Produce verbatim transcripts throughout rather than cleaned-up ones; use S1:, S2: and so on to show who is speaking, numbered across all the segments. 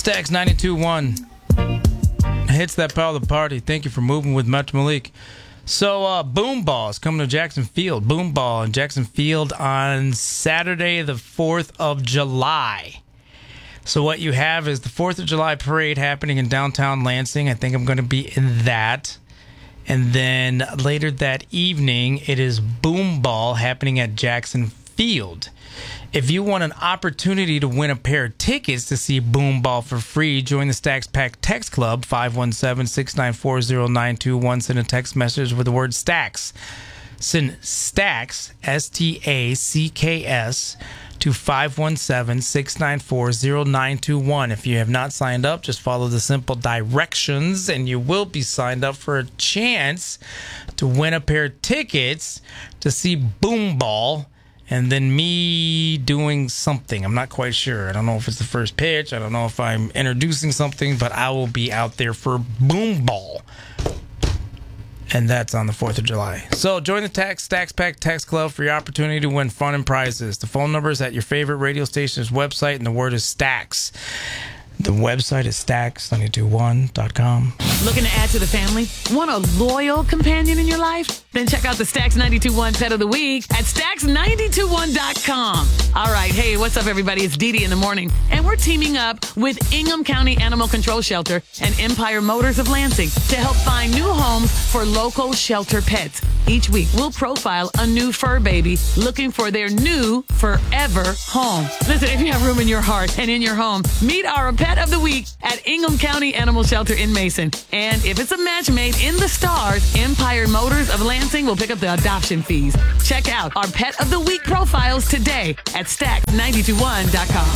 S1: Stax ninety-two point one hits that part of the party. Thank you for moving with Metro Malik. So, uh, Boom Ball is coming to Jackson Field. Boom Ball in Jackson Field on Saturday, the fourth of July. So what you have is the fourth of July parade happening in downtown Lansing. I think I'm going to be in that. And then later that evening, it is Boom Ball happening at Jackson Field. If you want an opportunity to win a pair of tickets to see Boom Ball for free, join the Stax Pack Text Club, five one seven, six nine four, zero nine two one. Send a text message with the word Stax. Send Stax, S T A C K S, to five one seven, six nine four, zero nine two one. If you have not signed up, just follow the simple directions, and you will be signed up for a chance to win a pair of tickets to see Boom Ball. And then me doing something. I'm not quite sure. I don't know if it's the first pitch. I don't know if I'm introducing something, but I will be out there for Boom Ball. And that's on the fourth of July. So join the Tax Stax Pack Text Club for your opportunity to win fun and prizes. The phone number is at your favorite radio station's website, and the word is Stax. The website is stax nine two one dot com.
S2: Looking to add to the family? Want a loyal companion in your life? Then check out the Stax ninety-two point one Pet of the Week at stax nine two one dot com. All right, hey, what's up, everybody? It's Dee Dee in the morning, and we're teaming up with Ingham County Animal Control Shelter and Empire Motors of Lansing to help find new homes for local shelter pets. Each week, we'll profile a new fur baby looking for their new forever home. Listen, if you have room in your heart and in your home, meet our Pet of the Week at Ingham County Animal Shelter in Mason. And if it's a match made in the stars, Empire Motors of Lansing will pick up the adoption fees. Check out our Pet of the Week profiles today at stax nine two one dot com.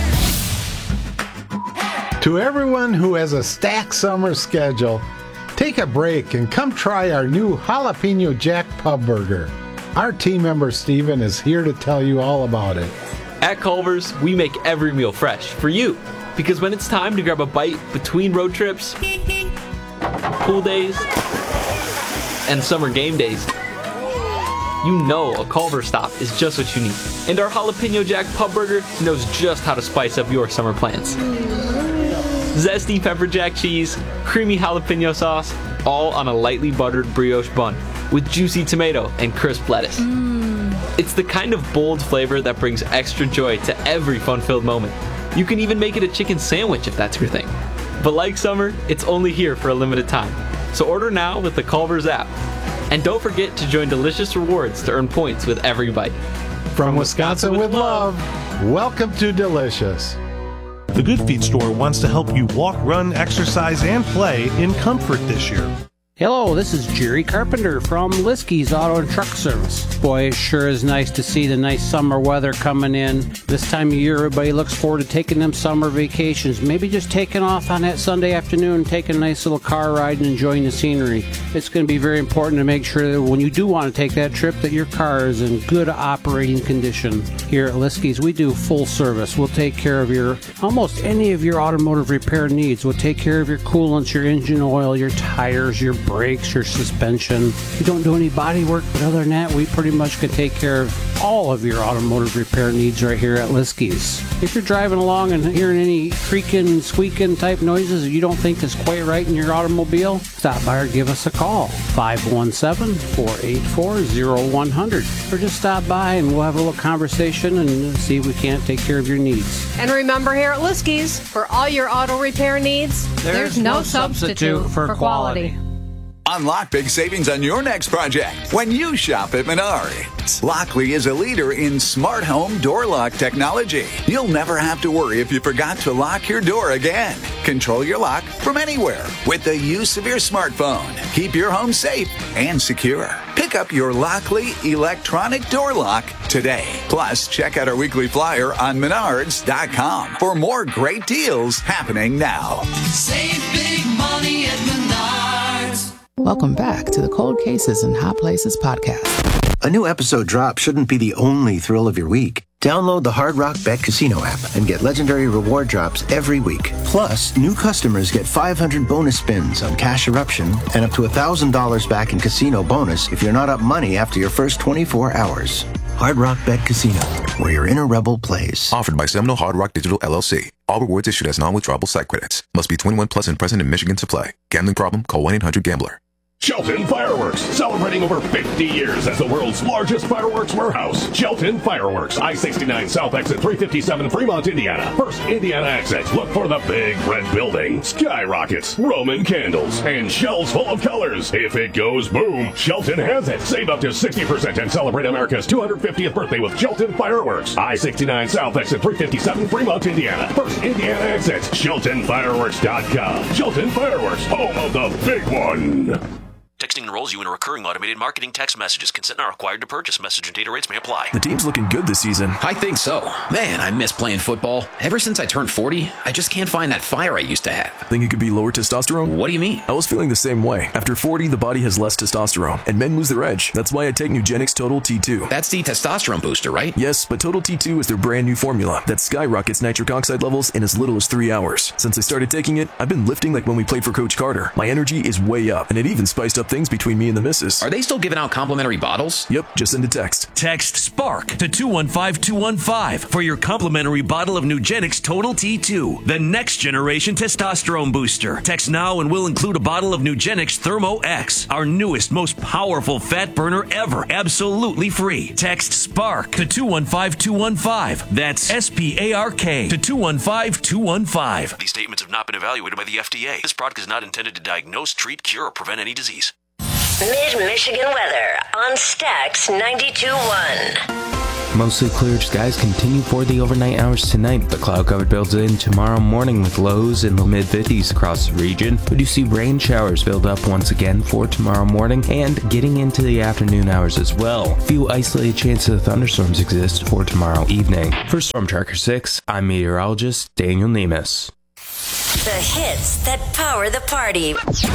S3: To everyone who has a Stax summer schedule, take a break and come try our new Jalapeno Jack Pub Burger. Our team member Steven is here to tell you all about it.
S4: At Culver's, we make every meal fresh for you. Because when it's time to grab a bite between road trips, pool days, and summer game days, you know a Culver's stop is just what you need. And our Jalapeno Jack Pub Burger knows just how to spice up your summer plans. Zesty pepper jack cheese, creamy jalapeno sauce, all on a lightly buttered brioche bun with juicy tomato and crisp lettuce. Mm. It's the kind of bold flavor that brings extra joy to every fun-filled moment. You can even make it a chicken sandwich if that's your thing. But like summer, it's only here for a limited time. So order now with the Culver's app. And don't forget to join Delicious Rewards to earn points with every bite.
S3: From Wisconsin with love, welcome to Delicious.
S5: The Good Feet store wants to help you walk, run, exercise, and play in comfort this year.
S6: Hello, this is Jerry Carpenter from Liskey's Auto and Truck Service. Boy, it sure is nice to see the nice summer weather coming in. This time of year, everybody looks forward to taking them summer vacations. Maybe just taking off on that Sunday afternoon, taking a nice little car ride and enjoying the scenery. It's going to be very important to make sure that when you do want to take that trip, that your car is in good operating condition. Here at Liskey's, we do full service. We'll take care of your, almost any of your automotive repair needs. We'll take care of your coolants, your engine oil, your tires, your brakes, your suspension. We don't do any body work, but other than that, we pretty much can take care of all of your automotive repair needs right here at Liskey's. If you're driving along and hearing any creaking, squeaking type noises that you don't think is quite right in your automobile, stop by or give us a call. five one seven, four eight four, zero one zero zero. Or just stop by and we'll have a little conversation and see if we can't take care of your needs.
S7: And remember, here at Liskey's, for all your auto repair needs, there's, there's no, no substitute, substitute for, for quality. quality.
S8: Unlock big savings on your next project when you shop at Menards. Lockley is a leader in smart home door lock technology. You'll never have to worry if you forgot to lock your door again. Control your lock from anywhere with the use of your smartphone. Keep your home safe and secure. Pick up your Lockley electronic door lock today. Plus, check out our weekly flyer on menards dot com for more great deals happening now.
S9: Save big money at Menards.
S10: Welcome back to the Cold Cases and Hot Places podcast.
S11: A new episode drop shouldn't be the only thrill of your week. Download the Hard Rock Bet Casino app and get legendary reward drops every week. Plus, new customers get five hundred bonus spins on Cash Eruption and up to one thousand dollars back in casino bonus if you're not up money after your first twenty-four hours. Hard Rock Bet Casino. where your inner rebel plays.
S12: Offered by Seminole Hard Rock Digital L L C. All rewards issued as non-withdrawable site credits. Must be twenty-one plus and present in Michigan to play. Gambling problem? Call one eight hundred gambler.
S13: Shelton Fireworks, celebrating over fifty years as the world's largest fireworks warehouse. Shelton Fireworks, I sixty-nine South Exit three fifty-seven, Fremont, Indiana. First Indiana exit. Look for the big red building, skyrockets, Roman candles, and shells full of colors. If it goes boom, Shelton has it. Save up to sixty percent and celebrate America's two hundred fiftieth birthday with Shelton Fireworks. I sixty-nine South Exit three fifty-seven, Fremont, Indiana. First Indiana exit. Shelton Fireworks dot com. Shelton Fireworks, home of the big one.
S14: Texting enrolls you in a recurring automated marketing text messages. Consent not required to purchase. Message and data rates may apply.
S15: The team's looking good this season.
S16: I think so. Man, I miss playing football. Ever since I turned forty, I just can't find that fire I used to have.
S15: Think it could be lower testosterone?
S16: What do you mean?
S15: I was feeling the same way. After forty, the body has less testosterone, and men lose their edge. That's why I take Nugenix Total T two.
S16: That's the testosterone booster, right?
S15: Yes, but Total T two is their brand new formula that skyrockets nitric oxide levels in as little as three hours. Since I started taking it, I've been lifting like when we played for Coach Carter. My energy is way up, and it even spiced up things between me and the missus.
S16: Are they still giving out complimentary bottles?
S15: Yep, just send a text.
S17: Text SPARK to two one five two one five for your complimentary bottle of Nugenix Total T two, the next generation testosterone booster. Text now and we'll include a bottle of Nugenix Thermo X, our newest, most powerful fat burner ever, absolutely free. Text SPARK to two one five two one five. That's S P A R K to two one five two one five.
S14: These statements have not been evaluated by the F D A. This product is not intended to diagnose, treat, cure, or prevent any disease.
S18: Mid-Michigan weather on Stax ninety-two point one.
S19: Mostly clear skies continue for the overnight hours tonight. The cloud cover builds in tomorrow morning with lows in the mid fifties across the region. We do see rain showers build up once again for tomorrow morning and getting into the afternoon hours as well. Few isolated chances of thunderstorms exist for tomorrow evening. For Storm Tracker six, I'm meteorologist Daniel Nemes.
S18: The hits that power the party.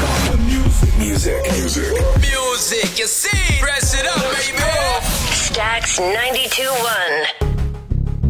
S9: Music, music, music, music. You see, press it up, baby.
S18: Stax ninety-two point one.